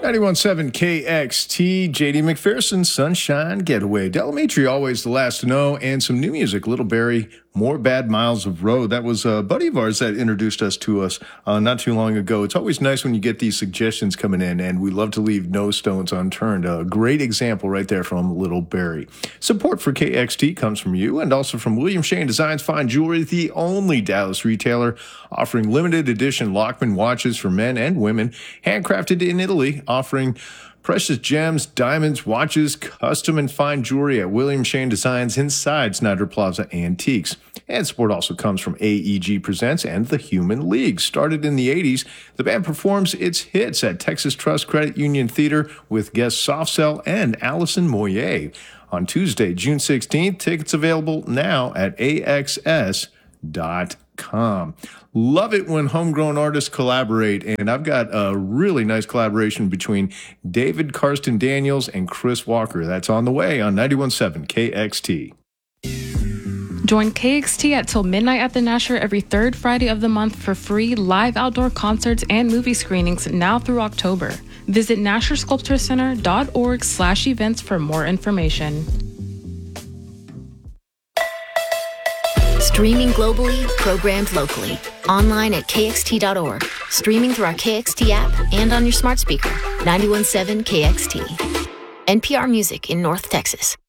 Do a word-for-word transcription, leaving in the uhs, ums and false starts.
ninety-one point seven K X T, J D McPherson, Sunshine Getaway. Delamitri, always the last to know, and some new music, Little Barry, More Bad Miles of Road. That was a buddy of ours that introduced us to us uh, not too long ago. It's always nice when you get these suggestions coming in, and we love to leave no stones unturned. A great example right there from Little Barry. Support for K X T comes from you and also from William Shane Designs Fine Jewelry, the only Dallas retailer offering limited edition Lockman watches for men and women, handcrafted in Italy, offering precious gems, diamonds, watches, custom and fine jewelry at William Shane Designs inside Snyder Plaza Antiques. And support also comes from A E G Presents and the Human League. Started in the eighties, the band performs its hits at Texas Trust Credit Union Theater with guest Soft Cell and Allison Moyer. On Tuesday, June sixteenth, tickets available now at A X S dot com. Love it when homegrown artists collaborate, and I've got a really nice collaboration between David Karsten Daniels and Chris Walker. That's on the way on ninety-one point seven K X T. Join K X T at Till Midnight at the Nasher every third Friday of the month for free live outdoor concerts and movie screenings now through October. Visit nasher sculpture center dot org slash events for more information. Streaming globally, programmed locally. Online at K X T dot org. Streaming through our K X T app and on your smart speaker. ninety-one point seven K X T. N P R Music in North Texas.